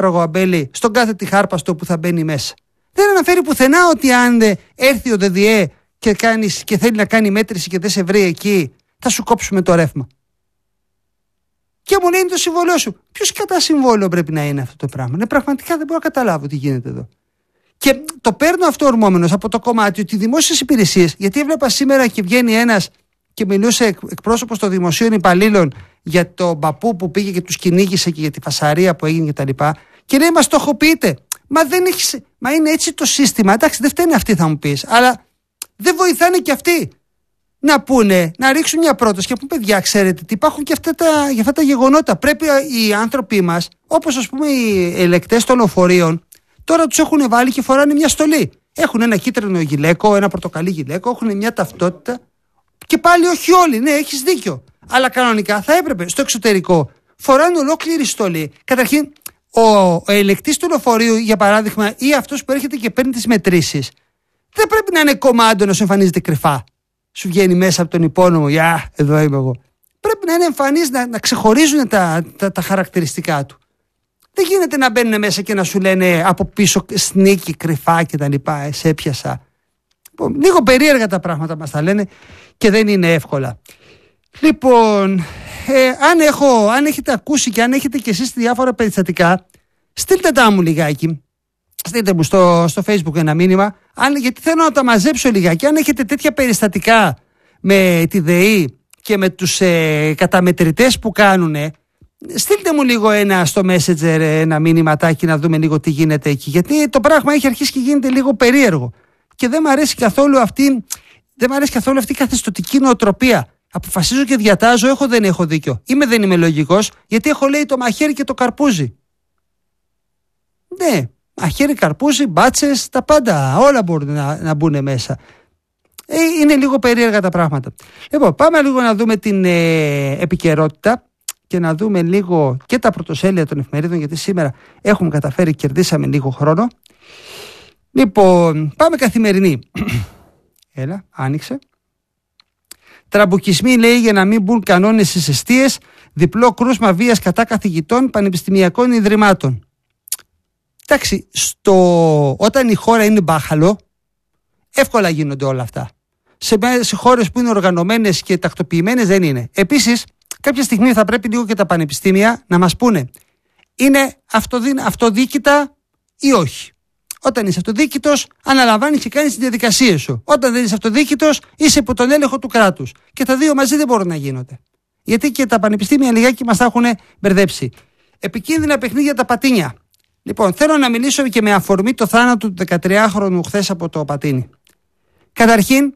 Πραγωαμπέλη στον κάθε τυχάρπαστο που θα μπαίνει μέσα. Δεν αναφέρει πουθενά ότι αν έρθει ο ΔΔΕ και θέλει να κάνει μέτρηση και δεν σε βρει εκεί, θα σου κόψουμε το ρεύμα. Και μου λέει το συμβόλαιο σου. Ποιος κατά συμβόλαιο πρέπει να είναι αυτό το πράγμα? Ναι, πραγματικά δεν μπορώ να καταλάβω τι γίνεται εδώ. Και το παίρνω αυτό ορμόμενος από το κομμάτι ότι οι δημόσιες υπηρεσίες, γιατί έβλεπα σήμερα και βγαίνει ένας και μιλούσε εκπρόσωπος των δημοσίων υπαλλήλων για τον παππού που πήγε και τους κυνήγησε και για τη φασαρία που έγινε κτλ. Και λέει, μας στοχοποιείτε. Μα είναι έτσι το σύστημα. Εντάξει, δεν φταίνει αυτοί, θα μου πεις, αλλά δεν βοηθάνε και αυτοί να πούνε, να ρίξουν μια πρόταση και να πούν, παιδιά, ξέρετε τι, υπάρχουν και αυτά τα γεγονότα. Πρέπει οι άνθρωποι μας, όπως ας πούμε οι ελεκτές των λεωφορείων, τώρα τους έχουν βάλει και φοράνε μια στολή. Έχουν ένα κίτρινο γυλαίκο, ένα πορτοκαλί γυλαίκο, έχουν μια ταυτότητα. Και πάλι όχι όλοι, ναι, έχεις δίκιο. Αλλά κανονικά θα έπρεπε στο εξωτερικό φοράνε ολόκληρη στολή. Καταρχήν, ο ελεκτής του λεωφορείου, για παράδειγμα, ή αυτός που έρχεται και παίρνει τις μετρήσεις, δεν πρέπει να είναι κομμάντο να σου εμφανίζεται κρυφά. Σου βγαίνει μέσα από τον υπόνομο, εδώ είμαι εγώ. Πρέπει να είναι εμφανής, να ξεχωρίζουν τα χαρακτηριστικά του. Δεν γίνεται να μπαίνουν μέσα και να σου λένε από πίσω σνίκι, κρυφά κτλ. Σε έπιασα. Λίγο περίεργα τα πράγματα μας τα λένε και δεν είναι εύκολα. Λοιπόν, αν έχετε ακούσει και αν έχετε και εσείς διάφορα περιστατικά, στείλτε τα μου λιγάκι. Στείλτε μου στο Facebook ένα μήνυμα, γιατί θέλω να τα μαζέψω λιγάκι. Αν έχετε τέτοια περιστατικά με τη ΔΕΗ και με τους καταμετρητές που κάνουν, στείλτε μου λίγο στο Messenger ένα μήνυματάκι να δούμε λίγο τι γίνεται εκεί. Γιατί το πράγμα έχει αρχίσει και γίνεται λίγο περίεργο. Και δεν μου αρέσει καθόλου αυτή η καθεστωτική νοοτροπία. Αποφασίζω και διατάζω, δεν έχω δίκιο. Δεν είμαι λογικός, γιατί έχω λέει το μαχαίρι και το καρπούζι. Ναι, μαχαίρι, καρπούζι, μπάτσες, τα πάντα. Όλα μπορούν να μπουν μέσα. Είναι λίγο περίεργα τα πράγματα. Λοιπόν, πάμε λίγο να δούμε την επικαιρότητα και να δούμε λίγο και τα πρωτοσέλιδα των εφημερίδων, γιατί σήμερα έχουμε καταφέρει, κερδίσαμε λίγο χρόνο. Λοιπόν, πάμε Καθημερινή. Έλα, άνοιξε. Τραμπουκισμοί, λέει, για να μην μπουν κανόνες στις εστίες. Διπλό κρούσμα βίας κατά καθηγητών πανεπιστημιακών ιδρυμάτων. Εντάξει, όταν η χώρα είναι μπάχαλο, εύκολα γίνονται όλα αυτά. Σε χώρες που είναι οργανωμένες και τακτοποιημένες δεν είναι. Επίσης, κάποια στιγμή θα πρέπει λίγο και τα πανεπιστήμια να μας πούνε, είναι αυτοδιοίκητα ή όχι. Όταν είσαι αυτοδιοίκητος, αναλαμβάνεις και κάνεις τις διαδικασίες σου. Όταν δεν είσαι αυτοδιοίκητος, είσαι υπό τον έλεγχο του κράτους. Και τα δύο μαζί δεν μπορούν να γίνονται. Γιατί και τα πανεπιστήμια λιγάκι μας τα έχουν μπερδέψει. Επικίνδυνα παιχνίδια τα πατίνια. Λοιπόν, θέλω να μιλήσω και με αφορμή το θάνατο του 13χρονου χθες από το πατίνι. Καταρχήν,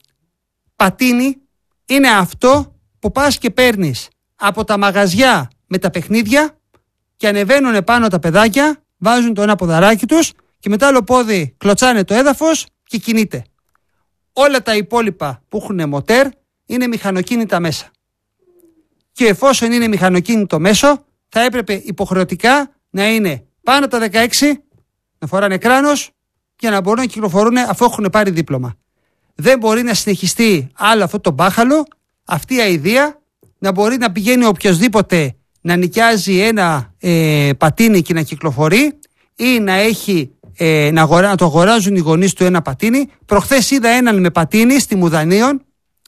πατίνι είναι αυτό που πας και παίρνεις από τα μαγαζιά με τα παιχνίδια και ανεβαίνουν πάνω τα παιδάκια, βάζουν το ένα ποδαράκι τους και με το άλλο πόδι κλωτσάνε το έδαφος και κινείται. Όλα τα υπόλοιπα που έχουν μοτέρ είναι μηχανοκίνητα μέσα. Και εφόσον είναι μηχανοκίνητο μέσο, θα έπρεπε υποχρεωτικά να είναι πάνω τα 16, να φοράνε κράνος για να μπορούν να κυκλοφορούν αφού έχουν πάρει δίπλωμα. Δεν μπορεί να συνεχιστεί άλλο αυτό το μπάχαλο, αυτή η αηδία, να μπορεί να πηγαίνει οποιοδήποτε να νοικιάζει ένα πατίνι και να κυκλοφορεί ή να έχει να το αγοράζουν οι γονείς του ένα πατίνι. Προχθές είδα έναν με πατίνι στη Μουδανίων,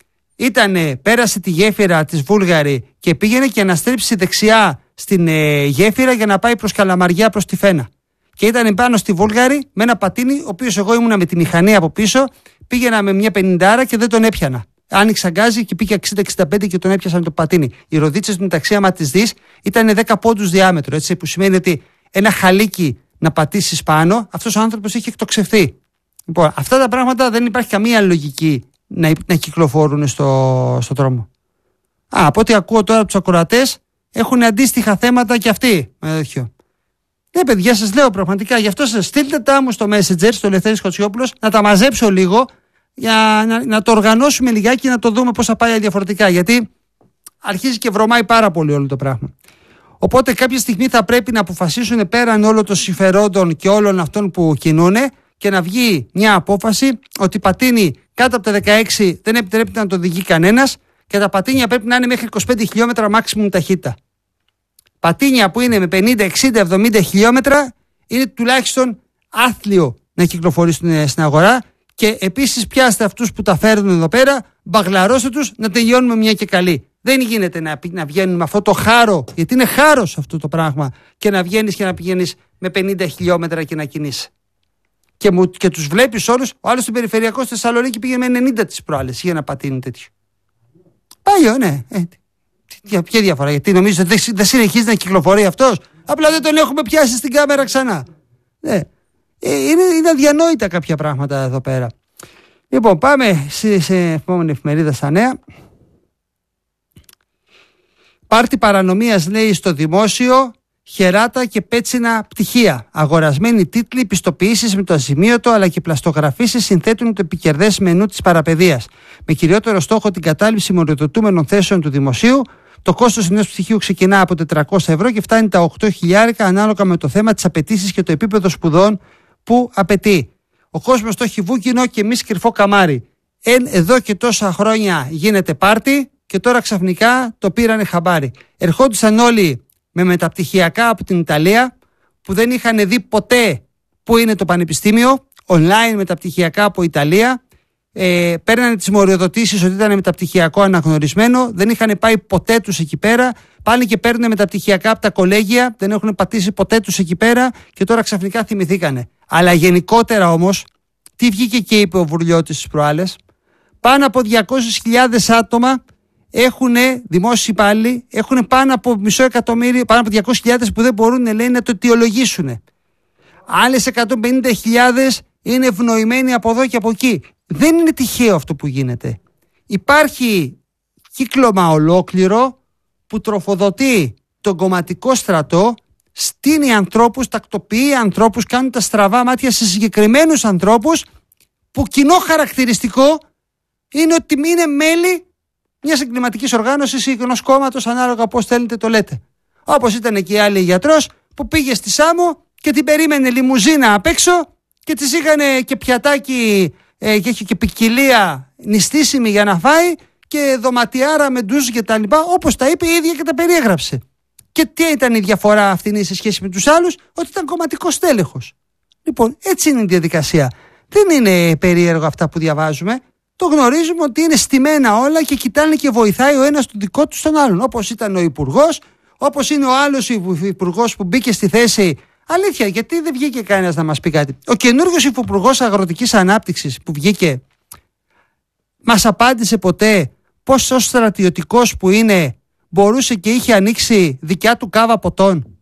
πέρασε τη γέφυρα της Βούλγαρη και πήγαινε και αναστρέψει δεξιά στην γέφυρα για να πάει προς Καλαμαριά, προς τη Φένα. Και ήταν πάνω στη Βούλγαρη με ένα πατίνι, ο οποίος εγώ ήμουνα με τη μηχανή από πίσω, πήγαινα με μια 50 και δεν τον έπιανα. Άνοιξα γκάζι και πήγε 60-65 και τον έπιασαν το πατίνι. Οι ροδίτσες μεταξύ, άμα τις δεις, ήταν 10 πόντους διάμετρο, έτσι, που σημαίνει ότι ένα χαλίκι να πατήσεις πάνω, αυτός ο άνθρωπος είχε εκτοξευθεί. Λοιπόν, αυτά τα πράγματα δεν υπάρχει καμία λογική να κυκλοφορούν στο δρόμο. Από ό,τι ακούω τώρα από τους ακροατές, έχουν αντίστοιχα θέματα και αυτοί. Ναι, παιδιά, σας λέω πραγματικά, γι' αυτό σας στείλτε τα μου στο Messenger, στο Ελευθέρης Χωτσιόπουλος, να τα μαζέψω λίγο για να το οργανώσουμε λιγάκι και να το δούμε πώς θα πάει διαφορετικά. Γιατί αρχίζει και βρωμάει πάρα πολύ όλο το πράγμα. Οπότε κάποια στιγμή θα πρέπει να αποφασίσουν πέραν όλων των συμφερόντων και όλων αυτών που κινούν και να βγει μια απόφαση ότι πατίνι κάτω από τα 16 δεν επιτρέπεται να το οδηγεί κανένας και τα πατίνια πρέπει να είναι μέχρι 25 χιλιόμετρα maximum ταχύτητα. Πατίνια που είναι με 50, 60, 70 χιλιόμετρα είναι τουλάχιστον άθλιο να κυκλοφορήσουν στην αγορά. Και επίσης πιάστε αυτούς που τα φέρνουν εδώ πέρα, μπαγλαρώστε τους, να τελειώνουμε μια και καλή. Δεν γίνεται να βγαίνουν με αυτό το χάρο, γιατί είναι χάρος αυτό το πράγμα, και να βγαίνεις και να πηγαίνεις με 50 χιλιόμετρα και να κινείσαι. Και τους βλέπεις όλους. Ο άλλος στην περιφερειακό στη Θεσσαλονίκη πήγε με 90 τις προάλλες για να πατίνει τέτοιο. Παλιό, ναι. Ποια διαφορά, γιατί νομίζω ότι δεν συνεχίζει να κυκλοφορεί αυτός. Απλά δεν τον έχουμε πιάσει στην κάμερα ξανά. Ναι. Είναι αδιανόητα κάποια πράγματα εδώ πέρα. Λοιπόν, πάμε σε επόμενη εφημερίδα στα νέα. Πάρτι παρανομίας, λέει, στο δημόσιο, χεράτα και πέτσινα πτυχία. Αγορασμένοι τίτλοι, πιστοποιήσεις με το αζημίωτο αλλά και πλαστογραφίσεις συνθέτουν το επικερδές μενού της παραπαιδείας. Με κυριότερο στόχο την κατάληψη μοριοδοτούμενων θέσεων του δημοσίου, το κόστος ενός πτυχίου ξεκινά από 400 ευρώ και φτάνει τα 8.000 ανάλογα με το θέμα, τις απαιτήσεις και το επίπεδο σπουδών που απαιτεί. Ο κόσμος το έχει βούκινο και εμείς κρυφό καμάρι. Εδώ και τόσα χρόνια γίνεται πάρτι και τώρα ξαφνικά το πήρανε χαμπάρι. Ερχόντουσαν όλοι με μεταπτυχιακά από την Ιταλία που δεν είχαν δει ποτέ που είναι το πανεπιστήμιο, online μεταπτυχιακά από Ιταλία. Παίρνανε τις μοριοδοτήσεις ότι ήταν μεταπτυχιακό αναγνωρισμένο, δεν είχαν πάει ποτέ τους εκεί πέρα. Πάνε και παίρνουν μεταπτυχιακά από τα κολέγια, δεν έχουν πατήσει ποτέ τους εκεί πέρα και τώρα ξαφνικά θυμηθήκανε. Αλλά γενικότερα όμως, τι βγήκε και είπε ο Βουρλιώτης στις προάλλες, πάνω από 200.000 άτομα έχουν, δημόσιοι υπάλληλοι, έχουν πάνω από 500.000, πάνω από 200.000 που δεν μπορούν, λέει, να το αιτιολογήσουν. Άλλες 150.000 είναι ευνοημένοι από εδώ και από εκεί. Δεν είναι τυχαίο αυτό που γίνεται. Υπάρχει κύκλωμα ολόκληρο που τροφοδοτεί τον κομματικό στρατό, στείνει ανθρώπους, τακτοποιεί ανθρώπους, κάνουν τα στραβά μάτια σε συγκεκριμένους ανθρώπους που κοινό χαρακτηριστικό είναι ότι είναι μέλη μιας εγκληματικής οργάνωσης ή ενός κόμματος, ανάλογα πώς θέλετε το λέτε. Όπως ήταν και η άλλη γιατρός που πήγε στη Σάμο και την περίμενε λιμουζίνα απ' έξω και της είχαν και πιατάκι και έχει και ποικιλία νηστίσιμη για να φάει και δωματιάρα με ντουζ και τα λοιπά, όπως τα είπε η ίδια και τα περιέγραψε. Και τι ήταν η διαφορά αυτή σε σχέση με τους άλλους? Ότι ήταν κομματικός τέλεχος. Λοιπόν, έτσι είναι η διαδικασία. Δεν είναι περίεργο αυτά που διαβάζουμε. Το γνωρίζουμε ότι είναι στημένα όλα και κοιτάνε και βοηθάει ο ένας τον δικό του τον άλλον. Όπως ήταν ο υπουργός, όπως είναι ο άλλος υπουργός που μπήκε στη θέση. Αλήθεια, γιατί δεν βγήκε κανένας να μας πει κάτι? Ο καινούργιος υπουργός Αγροτικής Ανάπτυξης που βγήκε, μας απάντησε ποτέ πώς ως στρατιωτικός που είναι μπορούσε και είχε ανοίξει δικιά του κάβα ποτών?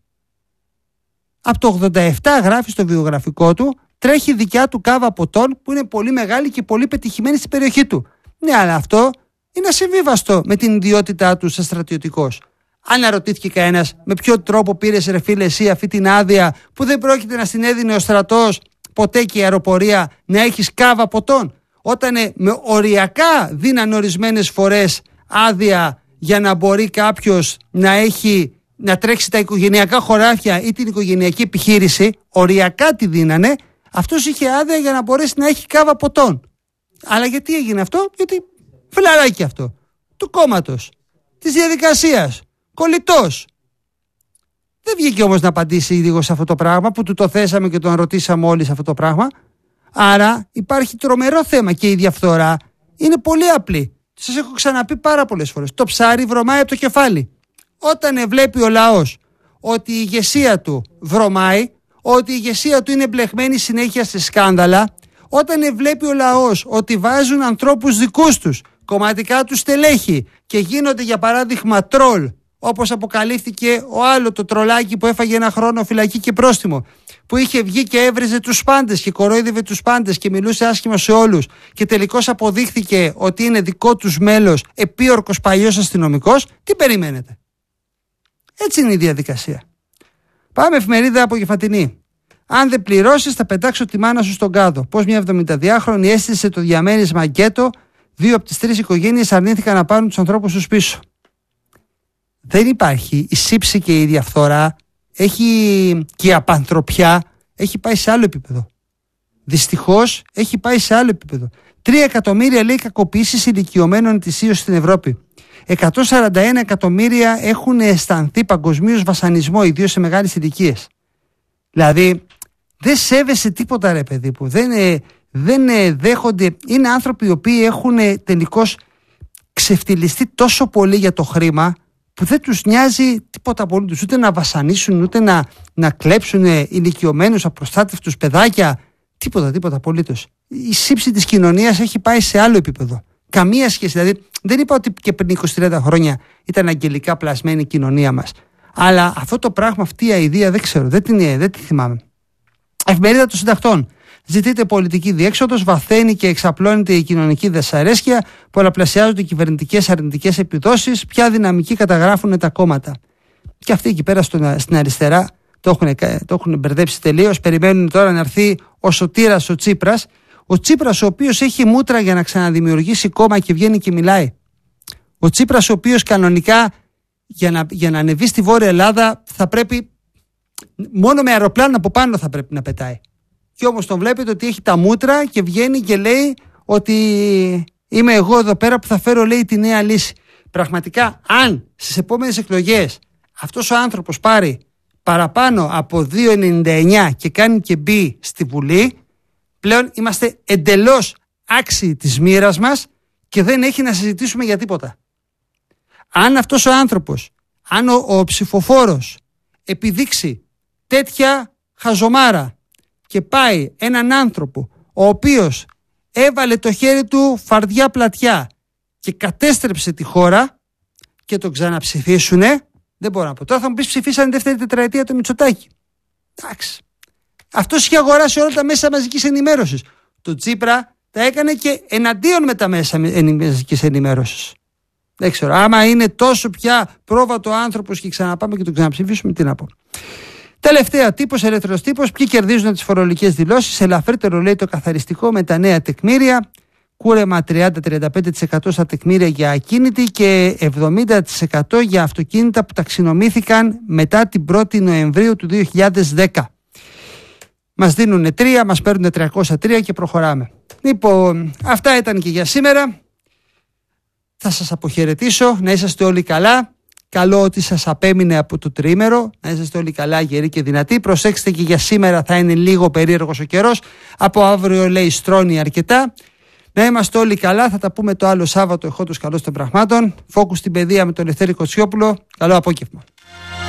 Από το 87 γράφει στο βιογραφικό του, τρέχει δικιά του κάβα ποτών που είναι πολύ μεγάλη και πολύ πετυχημένη στην περιοχή του. Ναι, αλλά αυτό είναι ασυμβίβαστο με την ιδιότητά του σαν στρατιωτικός. Αν αναρωτήθηκε κανένας με ποιο τρόπο πήρες, ρε φίλε, εσύ αυτή την άδεια που δεν πρόκειται να στην έδινε ο στρατός ποτέ και η αεροπορία, να έχεις κάβα ποτών, όταν με οριακά δίναν ορισμένες φορές άδεια για να μπορεί κάποιος να τρέξει τα οικογενειακά χωράφια ή την οικογενειακή επιχείρηση, οριακά τη δίνανε, αυτός είχε άδεια για να μπορέσει να έχει κάβα ποτών. Αλλά γιατί έγινε αυτό? Γιατί φιλαράκι αυτό του κόμματος, της διαδικασίας, κολλητός. Δεν βγήκε όμως να απαντήσει λίγο σε αυτό το πράγμα που του το θέσαμε και τον ρωτήσαμε όλοι σε αυτό το πράγμα. Άρα υπάρχει τρομερό θέμα και η διαφθορά είναι πολύ απλή. Σας έχω ξαναπεί πάρα πολλές φορές. Το ψάρι βρωμάει από το κεφάλι. Όταν βλέπει ο λαός ότι η ηγεσία του βρωμάει, ότι η ηγεσία του είναι μπλεχμένη συνέχεια σε σκάνδαλα, όταν βλέπει ο λαός ότι βάζουν ανθρώπους δικούς τους, κομματικά τους στελέχη και γίνονται για παράδειγμα τρόλ, όπως αποκαλύφθηκε ο άλλο το τρολάκι που έφαγε 1 χρόνο φυλακή και πρόστιμο, που είχε βγει και έβριζε τους πάντες και κορόιδευε τους πάντες και μιλούσε άσχημα σε όλους και τελικώς αποδείχθηκε ότι είναι δικό τους μέλος, επίορκος παλιός αστυνομικός. Τι περιμένετε? Έτσι είναι η διαδικασία. Πάμε εφημερίδα από Κεφατινή. Αν δεν πληρώσεις θα πετάξω τη μάνα σου στον κάδο. Πώς μια 72χρονη έστησε το διαμέρισμα γκέτο, 2 από τις 3 οικογένειες αρνήθηκαν να πάρουν τους ανθρώπους τους πίσω. Δεν υπάρχει. Η σύψη και η διαφθορά και η απανθρωπιά έχει πάει σε άλλο επίπεδο. Δυστυχώς έχει πάει σε άλλο επίπεδο. 3 εκατομμύρια, λέει, κακοποίησεις ηλικιωμένων ετησίως στην Ευρώπη. 141 εκατομμύρια έχουν αισθανθεί παγκοσμίως βασανισμό, ιδίως σε μεγάλες ηλικίες. Δηλαδή, δεν σέβεσαι τίποτα, ρε παιδί που. Δεν δέχονται. Είναι άνθρωποι οι οποίοι έχουν τελικώς ξεφτυλιστεί τόσο πολύ για το χρήμα που δεν τους νοιάζει τίποτα απολύτως. Ούτε να βασανίσουν, ούτε να κλέψουν ηλικιωμένους, απροστάτευτους παιδάκια. Τίποτα απολύτως. Η σύψη της κοινωνίας έχει πάει σε άλλο επίπεδο. Καμία σχέση. Δηλαδή, δεν είπα ότι και πριν 20-30 χρόνια ήταν αγγελικά πλασμένη η κοινωνία μας. Αλλά αυτό το πράγμα, αυτή η αηδία, δεν ξέρω, δεν τη θυμάμαι. Εφημερίδα των Συντακτών. Ζητείται πολιτική διέξοδος, βαθαίνει και εξαπλώνεται η κοινωνική δυσαρέσκεια, πολλαπλασιάζονται κυβερνητικές αρνητικές επιδόσεις, ποια δυναμική καταγράφουν τα κόμματα. Και αυτοί εκεί πέρα στην αριστερά το έχουν μπερδέψει τελείως. Περιμένουν τώρα να έρθει ο σωτήρας ο Τσίπρας. Ο Τσίπρας, ο οποίος έχει μούτρα για να ξαναδημιουργήσει κόμμα και βγαίνει και μιλάει. Ο Τσίπρας, ο οποίος κανονικά για να ανεβεί στη Βόρεια Ελλάδα θα πρέπει μόνο με αεροπλάνο από πάνω θα πρέπει να πετάει. Και όμως τον βλέπετε ότι έχει τα μούτρα και βγαίνει και λέει ότι είμαι εγώ εδώ πέρα που θα φέρω, λέει, τη νέα λύση. Πραγματικά, αν στις επόμενες εκλογές αυτός ο άνθρωπος πάρει παραπάνω από 2,99 και κάνει και μπει στη Βουλή, πλέον είμαστε εντελώς άξιοι της μοίρας μας και δεν έχει να συζητήσουμε για τίποτα. Αν αυτός ο άνθρωπος, αν ο ψηφοφόρος επιδείξει τέτοια χαζομάρα και πάει έναν άνθρωπο ο οποίος έβαλε το χέρι του φαρδιά πλατιά και κατέστρεψε τη χώρα και τον ξαναψηφίσουνε, δεν μπορώ να πω. Τώρα θα μου πεις ψηφίσανε δεύτερη τετραετία το Μητσοτάκη. Εντάξει. Αυτός είχε αγοράσει όλα τα μέσα μαζικής ενημέρωσης. Το Τσίπρα τα έκανε και εναντίον με τα μέσα μαζικής ενημέρωσης. Δεν ξέρω. Άμα είναι τόσο πια πρόβατο άνθρωπος και ξαναπάμε και τον ξαναψηφίσουμε, τι να πω. Τελευταία, τύπος, ελεύθερος τύπος. Ποιοι κερδίζουν τις φορολογικές δηλώσεις? Ελαφρύτερο, λέει, το καθαριστικό με τα νέα τεκμήρια. Κούρεμα 30-35% στα τεκμήρια για ακίνητη και 70% για αυτοκίνητα που ταξινομήθηκαν μετά την 1η Νοεμβρίου του 2010. Μας δίνουν 3, μας παίρνουν 303 και προχωράμε. Λοιπόν, αυτά ήταν και για σήμερα. Θα σας αποχαιρετήσω, να είσαστε όλοι καλά. Καλό ότι σας απέμεινε από το τρίμερο. Να είσαστε όλοι καλά, γεροί και δυνατοί. Προσέξτε, και για σήμερα θα είναι λίγο περίεργος ο καιρός. Από αύριο, λέει, στρώνει αρκετά. Να είμαστε όλοι καλά. Θα τα πούμε το άλλο Σάββατο, εχόντως καλώς των πραγμάτων. Φόκους στην παιδεία με τον Ελευθέρη Κοτσιόπουλο. Καλό απόγευμα.